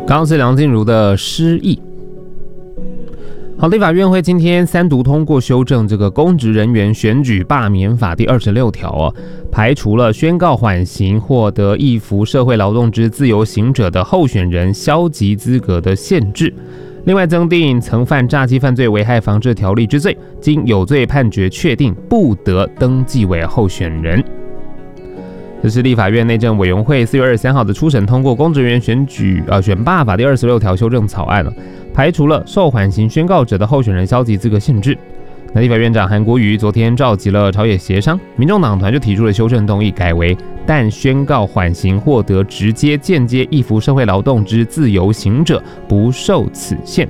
刚刚是梁静茹的失忆。好，立法院会今天三读通过修正这个公职人员选举罢免法第26条排除了宣告缓刑获得易服社会劳动之自由行者的候选人消极资格的限制。另外增订曾犯诈欺犯罪危害防治条例之罪，经有罪判决确定，不得登记为候选人。这是立法院内政委员会4月23号的初审通过公职人员选罢法第26条修正草案排除了受缓刑宣告者的候选人消极资格限制。那立法院长韩国瑜昨天召集了朝野协商，民众党团就提出了修正动议，改为但宣告缓刑获得直接间接易服社会劳动之自由行者，不受此限。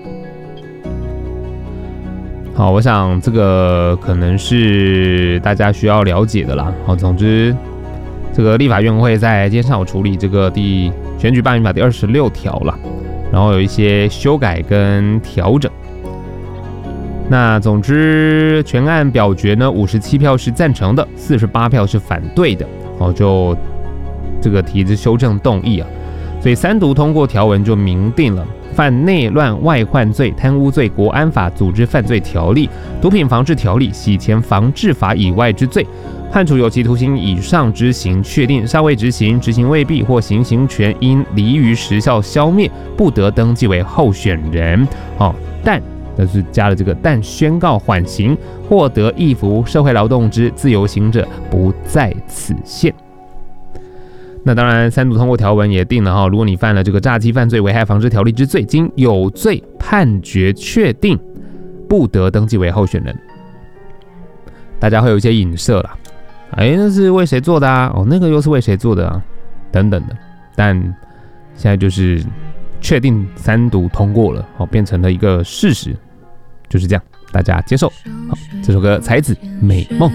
好，我想这个可能是大家需要了解的啦。好，总之这个立法院会在今天上午处理这个选举罢免法第26条啦，然后有一些修改跟调整。那总之全案表决呢，57票是赞成的，48票是反对的。就这个提之修正动议所以三读通过条文就明定了犯内乱外患罪、贪污罪、国安法、组织犯罪条例、毒品防治条例、洗钱防治法以外之罪，判处有期徒刑以上之刑，确定尚未执行、执行未毕或行刑权因离于时效消灭，不得登记为候选人。但是加了这个但宣告缓刑获得易服社会劳动之自由行者，不在此限。那当然三读通过条文也定了如果你犯了这个诈欺犯罪危害防治条例之罪，经有罪判决确定，不得登记为候选人。大家会有一些影射啦，那是为谁做的那个又是为谁做的等等的。但现在就是确定三读通过了变成了一个事实，就是这样，大家接受。好，这首歌《才子美梦》。